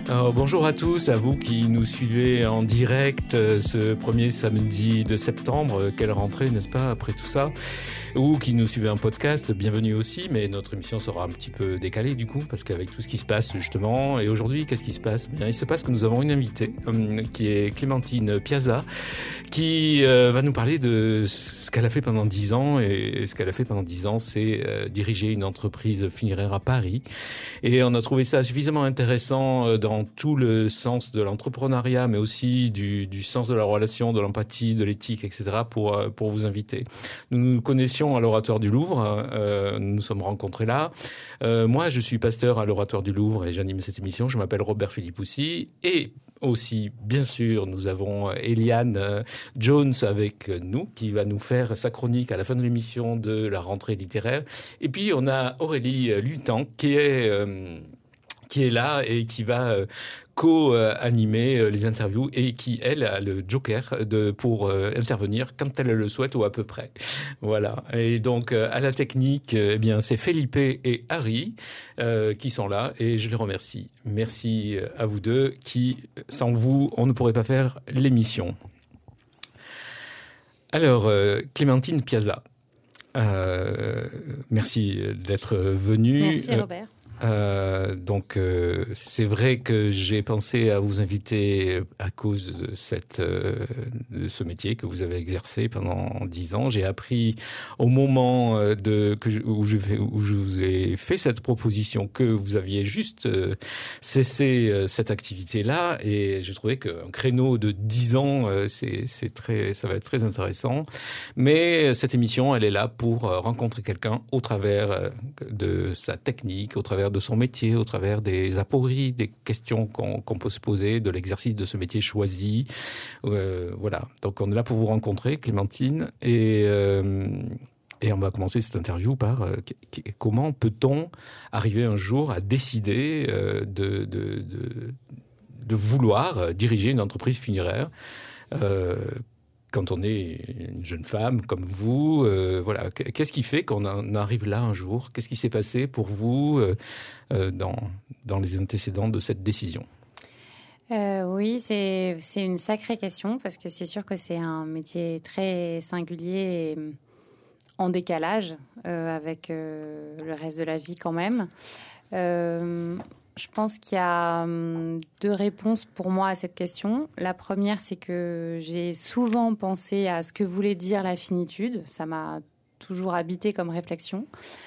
Alors, bonjour à tous, à vous qui nous suivez en direct ce premier samedi de septembre. Quelle rentrée, n'est-ce pas, après tout ça? Ou qui nous suivez en podcast, bienvenue aussi, mais notre émission sera un petit peu décalée du coup, parce qu'avec tout ce qui se passe justement, et aujourd'hui, qu'est-ce qui se passe? Bien, il se passe que nous avons une invitée, qui est Clémentine Piazza, qui va nous parler de ce qu'elle a fait pendant 10 ans, et ce qu'elle a fait pendant 10 ans, c'est diriger une entreprise funéraire à Paris. Et on a trouvé ça suffisamment intéressant dans tout le sens de l'entrepreneuriat, mais aussi du sens de la relation, de l'empathie, de l'éthique, etc., pour vous inviter. Nous nous connaissions à l'Oratoire du Louvre, nous nous sommes rencontrés là. Moi, je suis pasteur à l'Oratoire du Louvre et j'anime cette émission. Je m'appelle Robert Philippoussi et aussi, bien sûr, nous avons Eliane Jones avec nous, qui va nous faire sa chronique à la fin de l'émission de la rentrée littéraire. Et puis, on a Aurélie Lutan, qui est là et qui va co-animer les interviews et qui, elle, a le joker pour intervenir quand elle le souhaite ou à peu près. Voilà. Et donc, à la technique, eh bien, c'est Felipe et Harry qui sont là et je les remercie. Merci à vous deux qui, sans vous, on ne pourrait pas faire l'émission. Alors, Clémentine Piazza, merci d'être venue. Merci Robert. Donc c'est vrai que j'ai pensé à vous inviter à cause de ce métier que vous avez exercé pendant 10 ans. J'ai appris au moment où je vous ai fait cette proposition que vous aviez juste cessé cette activité-là, et j'ai trouvé qu'un créneau de 10 ans, ça va être très intéressant. Mais cette émission, elle est là pour rencontrer quelqu'un au travers de sa technique, au travers de son métier, au travers des apories, des questions qu'on peut se poser, de l'exercice de ce métier choisi. Voilà. Donc, on est là pour vous rencontrer, Clémentine. Et on va commencer cette interview par comment peut-on arriver un jour à décider de vouloir diriger une entreprise funéraire quand on est une jeune femme comme vous, voilà. Qu'est-ce qui fait qu'on en arrive là un jour? Qu'est-ce qui s'est passé pour vous dans les antécédents de cette décision? Oui, c'est une sacrée question parce que c'est sûr que c'est un métier très singulier et en décalage avec le reste de la vie quand même. Je pense qu'il y a 2 réponses pour moi à cette question. La première, c'est que j'ai souvent pensé à ce que voulait dire la finitude. Ça m'a toujours habité comme réflexion.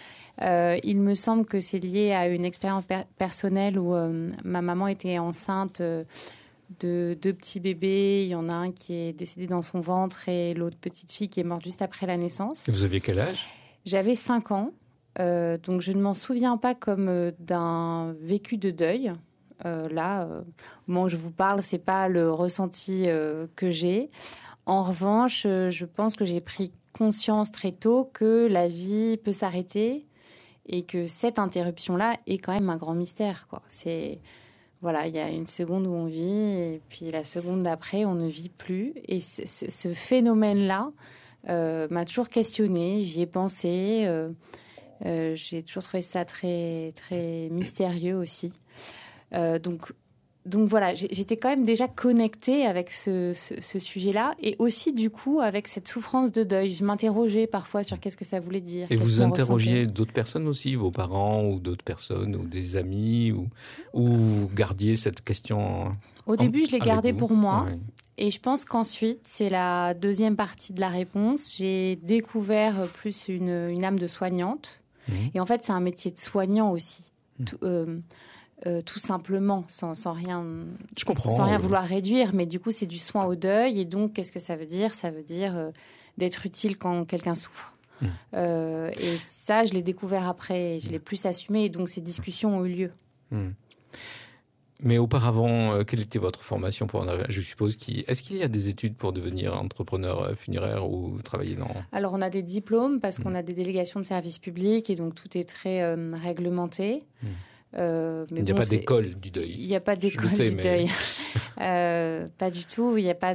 Il me semble que c'est lié à une expérience personnelle où ma maman était enceinte de 2 petits bébés. Il y en a un qui est décédé dans son ventre et l'autre petite fille qui est morte juste après la naissance. Et vous aviez quel âge? J'avais 5 ans. Donc je ne m'en souviens pas comme d'un vécu de deuil. Là, au moment où je vous parle, c'est pas le ressenti que j'ai. En revanche, je pense que j'ai pris conscience très tôt que la vie peut s'arrêter et que cette interruption-là est quand même un grand mystère, quoi. Voilà, il y a une seconde où on vit et puis la seconde d'après, on ne vit plus. Et ce phénomène-là m'a toujours questionnée, j'y ai pensé. J'ai toujours trouvé ça très, très mystérieux aussi. Donc voilà, j'étais quand même déjà connectée avec ce sujet-là et aussi du coup avec cette souffrance de deuil. Je m'interrogeais parfois sur qu'est-ce que ça voulait dire. Et vous interrogiez d'autres personnes aussi, vos parents ou d'autres personnes ou des amis, ou vous gardiez cette question Au début, je l'ai gardée pour moi. Ouais. Et je pense qu'ensuite, c'est la deuxième partie de la réponse. J'ai découvert plus une âme de soignante. Et en fait, c'est un métier de soignant aussi. Tout simplement, sans rien, je comprends, sans rien vouloir réduire. Mais du coup, c'est du soin au deuil. Et donc, qu'est-ce que ça veut dire? Ça veut dire d'être utile quand quelqu'un souffre. Et ça, je l'ai découvert après. Je l'ai plus assumé. Et donc, ces discussions ont eu lieu. Mais auparavant, quelle était votre formation pour en arriver? Je suppose est-ce qu'il y a des études pour devenir entrepreneur funéraire ou travailler dans... Alors, on a des diplômes parce qu'on a des délégations de services publics et donc tout est très réglementé. Mais il n'y a pas d'école du deuil. Il n'y a pas d'école du deuil. Pas du tout. Il n'y a pas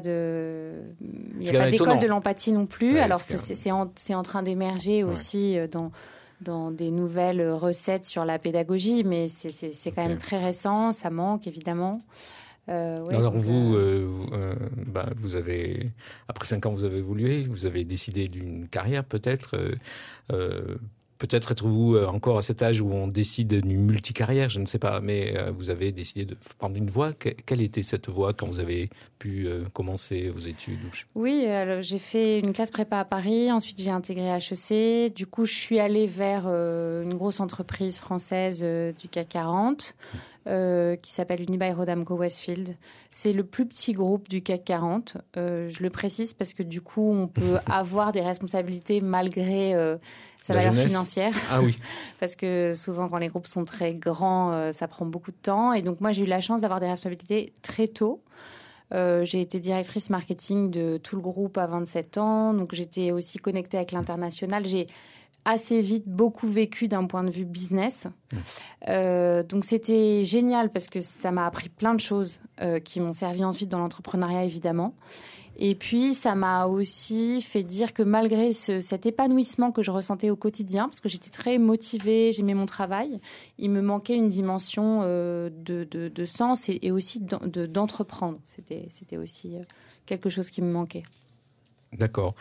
d'école de l'empathie non plus. Ouais, alors, c'est en train d'émerger aussi dans des nouvelles recettes sur la pédagogie, mais c'est quand même très récent, ça manque évidemment. Alors vous avez, après 5 ans, vous avez évolué, vous avez décidé d'une carrière peut-être. Peut-être êtes-vous encore à cet âge où on décide d'une multicarrière, je ne sais pas, mais vous avez décidé de prendre une voie. Quelle était cette voie quand vous avez pu commencer vos études? Oui, alors, j'ai fait une classe prépa à Paris, ensuite j'ai intégré HEC. Du coup, je suis allée vers une grosse entreprise française du CAC 40 qui s'appelle Unibail-Rodamco-Westfield. C'est le plus petit groupe du CAC 40. Je le précise parce que du coup, on peut avoir des responsabilités malgré sa valeur financière. Ah oui. Parce que souvent, quand les groupes sont très grands, ça prend beaucoup de temps. Et donc, moi, j'ai eu la chance d'avoir des responsabilités très tôt. J'ai été directrice marketing de tout le groupe à 27 ans. Donc, j'étais aussi connectée avec l'international. J'ai assez vite beaucoup vécu d'un point de vue business. Donc, c'était génial parce que ça m'a appris plein de choses qui m'ont servi ensuite dans l'entrepreneuriat, évidemment. Et puis, ça m'a aussi fait dire que malgré cet épanouissement que je ressentais au quotidien, parce que j'étais très motivée, j'aimais mon travail, il me manquait une dimension de sens et aussi d'entreprendre. C'était aussi quelque chose qui me manquait. D'accord.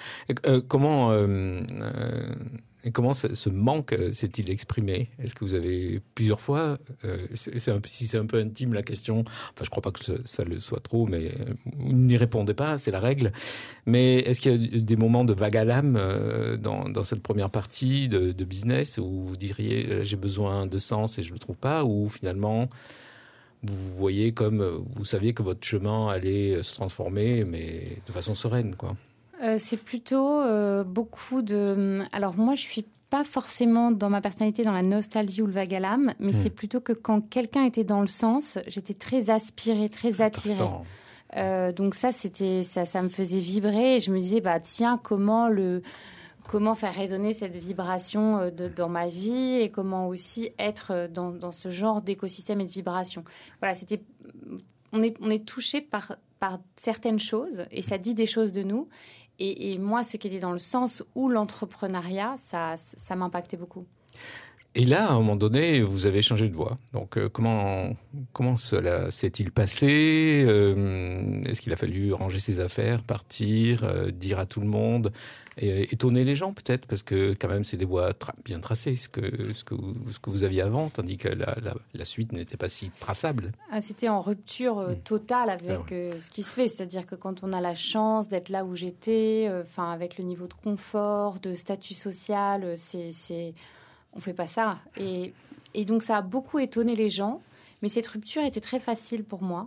Comment ce manque s'est-il exprimé? Est-ce que vous avez plusieurs fois, si c'est un peu intime la question, enfin je ne crois pas que ça le soit trop, mais vous n'y répondez pas, c'est la règle. Mais est-ce qu'il y a des moments de vague à l'âme dans cette première partie de business où vous diriez j'ai besoin de sens et je ne le trouve pas, ou finalement vous voyez comme vous saviez que votre chemin allait se transformer, mais de façon sereine, quoi? C'est plutôt beaucoup de... Alors moi, je suis pas forcément dans ma personnalité dans la nostalgie ou le vague à l'âme, mais c'est plutôt que quand quelqu'un était dans le sens, j'étais très aspirée, très attirée. Donc ça me faisait vibrer et je me disais, bah tiens, comment faire résonner cette vibration dans ma vie et comment aussi être dans ce genre d'écosystème et de vibration. Voilà, on est touché par certaines choses et ça dit des choses de nous. Et moi, ce qui était dans le sens où l'entrepreneuriat, ça m'impactait beaucoup. Et là, à un moment donné, vous avez changé de voie. Donc, comment cela s'est-il passé? Est-ce qu'il a fallu ranger ses affaires, partir, dire à tout le monde, et étonner les gens peut-être? Parce que quand même, c'est des voies bien tracées, ce que vous aviez avant, tandis que la suite n'était pas si traçable. C'était en rupture totale avec ce qui se fait. C'est-à-dire que quand on a la chance d'être là où j'étais, avec le niveau de confort, de statut social, on fait pas ça. Et donc, ça a beaucoup étonné les gens. Mais cette rupture était très facile pour moi.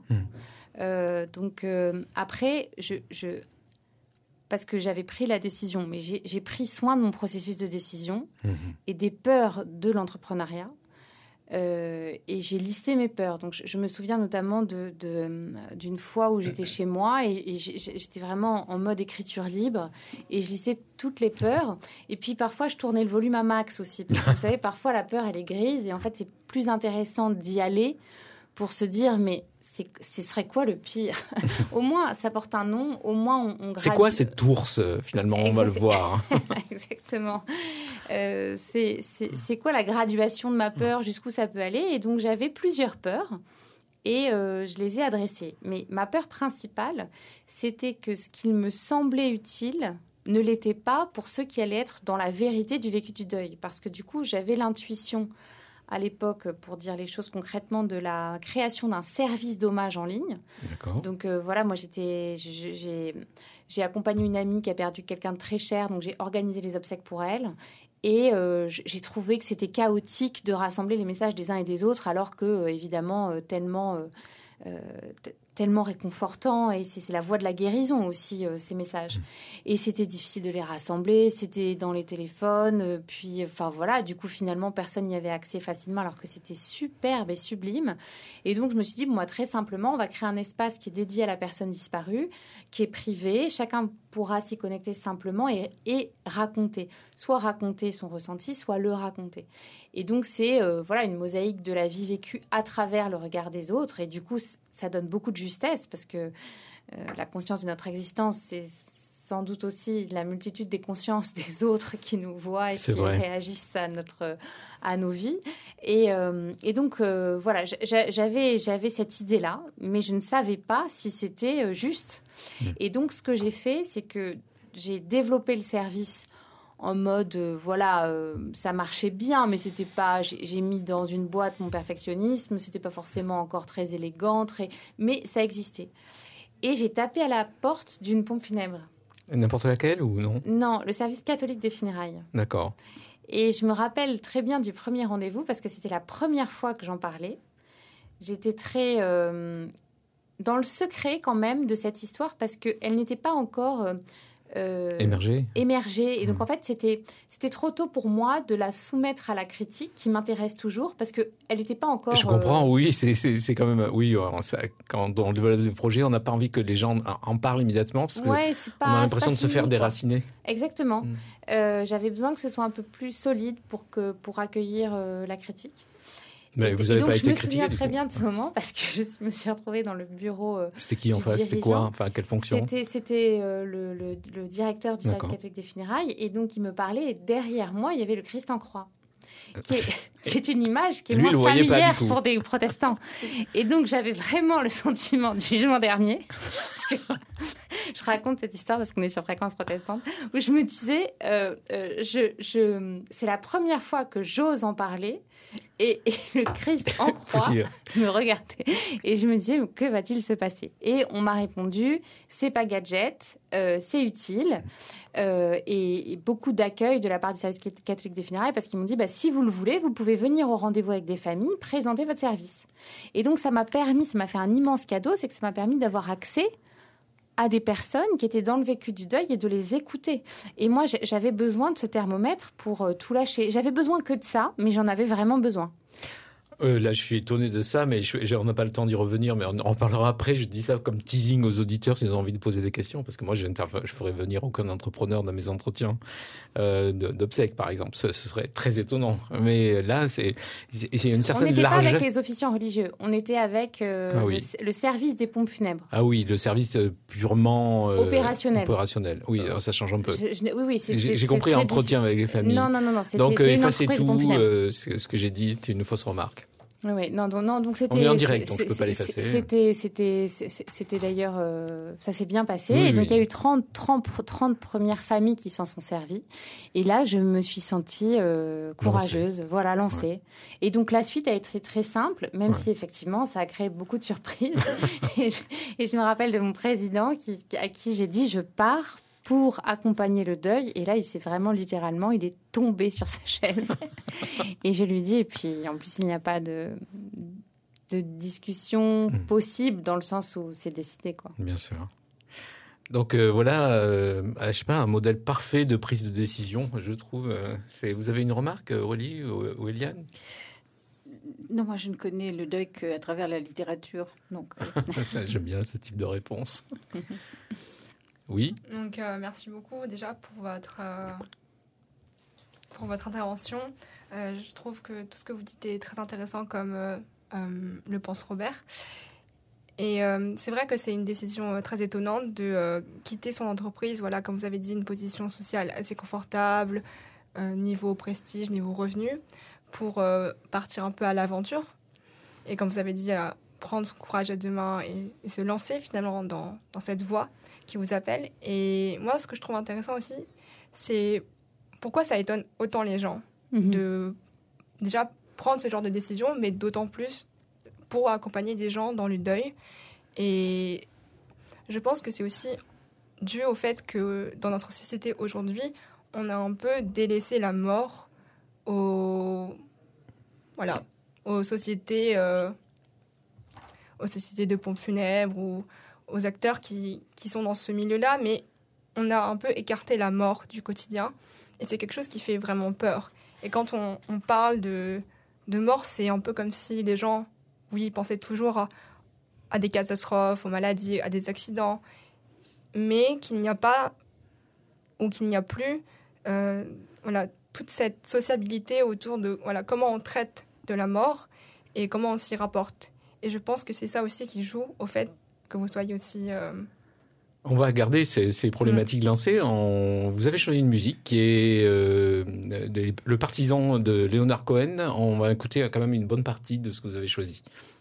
Après, parce que j'avais pris la décision, mais j'ai pris soin de mon processus de décision et des peurs de l'entrepreneuriat. Et j'ai listé mes peurs. Donc, je me souviens notamment d'une fois où j'étais chez moi et j'étais vraiment en mode écriture libre et je listais toutes les peurs. Et puis, parfois, je tournais le volume à max aussi. Parce que, vous savez, parfois, la peur, elle est grise et en fait, c'est plus intéressant d'y aller pour se dire, mais ce serait quoi le pire? Au moins, ça porte un nom, au moins on gradue. C'est quoi cette ours, finalement? On va le voir. Exactement. C'est quoi la graduation de ma peur, jusqu'où ça peut aller? Et donc, j'avais plusieurs peurs et je les ai adressées. Mais ma peur principale, c'était que ce qu'il me semblait utile ne l'était pas pour ceux qui allaient être dans la vérité du vécu du deuil. Parce que du coup, j'avais l'intuition à l'époque, pour dire les choses concrètement, de la création d'un service d'hommage en ligne. D'accord. Donc voilà, moi j'ai accompagné une amie qui a perdu quelqu'un de très cher, donc j'ai organisé les obsèques pour elle. Et j'ai trouvé que c'était chaotique de rassembler les messages des uns et des autres, alors que, évidemment, tellement réconfortant, et c'est la voie de la guérison aussi, ces messages. Et c'était difficile de les rassembler, c'était dans les téléphones, puis enfin voilà, du coup finalement personne n'y avait accès facilement alors que c'était superbe et sublime. Et donc je me suis dit, moi très simplement, on va créer un espace qui est dédié à la personne disparue, qui est privé, chacun pourra s'y connecter simplement et raconter, soit raconter son ressenti, soit le raconter. Et donc c'est une mosaïque de la vie vécue à travers le regard des autres, et du coup ça donne beaucoup de justesse parce que la conscience de notre existence, sans doute aussi la multitude des consciences des autres qui nous voient et qui réagissent à nos vies. Et donc, voilà, j'avais cette idée-là, mais je ne savais pas si c'était juste. Et donc, ce que j'ai fait, c'est que j'ai développé le service en mode, ça marchait bien, mais c'était pas... J'ai mis dans une boîte mon perfectionnisme, c'était pas forcément encore très élégant, mais ça existait. Et j'ai tapé à la porte d'une pompe funèbre. N'importe laquelle ou non ? Non, le service catholique des funérailles. D'accord. Et je me rappelle très bien du premier rendez-vous parce que c'était la première fois que j'en parlais. J'étais très dans le secret quand même de cette histoire parce qu'elle n'était pas encore émergée. Et donc en fait, c'était trop tôt pour moi de la soumettre à la critique qui m'intéresse toujours parce qu'elle n'était pas encore... Je comprends, oui, c'est quand même... Oui, quand on développe des projets, on n'a pas envie que les gens en parlent immédiatement parce qu'on a l'impression de se faire déraciner. Exactement. J'avais besoin que ce soit un peu plus solide pour accueillir la critique. Mais vous n'avez pas été critiqué. Je me souviens très bien de ce moment parce que je me suis retrouvée dans le bureau. C'était qui en face ? C'était quoi ? Enfin, quelle fonction ? C'était le directeur du service catholique des funérailles. Et donc, il me parlait. Et derrière moi, il y avait le Christ en croix. Qui est une image qui est moins familière pour des protestants. Et donc, j'avais vraiment le sentiment du jugement dernier. Parce que je raconte cette histoire parce qu'on est sur Fréquence protestante, où je me disais, c'est la première fois que j'ose en parler. Et le Christ en croix me regardait. Et je me disais, que va-t-il se passer ? Et on m'a répondu, c'est pas gadget, c'est utile. Et beaucoup d'accueil de la part du service catholique des funérailles parce qu'ils m'ont dit, si vous le voulez, vous pouvez venir au rendez-vous avec des familles, présenter votre service. Et donc, ça m'a fait un immense cadeau, c'est que ça m'a permis d'avoir accès à des personnes qui étaient dans le vécu du deuil et de les écouter. Et moi, j'avais besoin de ce thermomètre pour tout lâcher. J'avais besoin que de ça, mais j'en avais vraiment besoin. Là, je suis étonné de ça, mais on n'a pas le temps d'y revenir, mais on en parlera après. Je dis ça comme teasing aux auditeurs s'ils ont envie de poser des questions, parce que moi, je ferais venir aucun entrepreneur dans mes entretiens d'obsèques, par exemple. Ce serait très étonnant. Mais là, c'est une certaine largeur. On n'était pas avec les officiants religieux, on était avec le service des pompes funèbres. Ah oui, le service purement opérationnel. Oui, ça change un peu. Oui, j'ai compris entretien avec les familles. Non. Donc, effacez tout ce que j'ai dit, c'est une fausse remarque. Oui, non, donc c'était... On est en direct, donc je ne peux pas l'effacer. C'était d'ailleurs... ça s'est bien passé. Et donc, il y a eu 30 premières familles qui s'en sont servies. Et là, je me suis sentie courageuse, lancée. Ouais. Et donc, la suite a été très simple, même si, effectivement, ça a créé beaucoup de surprises. et je me rappelle de mon président à qui j'ai dit, je pars pour accompagner le deuil. Et là, il s'est vraiment, littéralement, il est tombé sur sa chaise. Et je lui dis, et puis en plus, il n'y a pas de discussion possible dans le sens où c'est décidé, quoi. Bien sûr. Donc je sais pas, un modèle parfait de prise de décision, je trouve. Vous avez une remarque, Aurélie ou Eliane ? Non, moi je ne connais le deuil qu'à travers la littérature. Donc, J'aime bien ce type de réponse. Oui. Donc, merci beaucoup déjà pour votre intervention. Je trouve que tout ce que vous dites est très intéressant comme le pense Robert. Et c'est vrai que c'est une décision très étonnante de quitter son entreprise, comme vous avez dit, une position sociale assez confortable, niveau prestige, niveau revenu, pour partir un peu à l'aventure. Et comme vous avez dit, prendre son courage à deux mains et se lancer finalement dans cette voie qui vous appelle. Et moi, ce que je trouve intéressant aussi, c'est pourquoi ça étonne autant les gens de déjà prendre ce genre de décision, mais d'autant plus pour accompagner des gens dans le deuil. Et je pense que c'est aussi dû au fait que dans notre société aujourd'hui, on a un peu délaissé la mort aux sociétés de pompes funèbres ou aux acteurs qui sont dans ce milieu-là, mais on a un peu écarté la mort du quotidien. Et c'est quelque chose qui fait vraiment peur. Et quand on parle de mort, c'est un peu comme si les gens, pensaient toujours à des catastrophes, aux maladies, à des accidents, mais qu'il n'y a pas, ou qu'il n'y a plus, toute cette sociabilité autour de comment on traite de la mort et comment on s'y rapporte. Et je pense que c'est ça aussi qui joue au fait que vous soyez aussi On va garder ces problématiques lancées. Vous avez choisi une musique qui est le partisan de Leonard Cohen. On va écouter quand même une bonne partie de ce que vous avez choisi.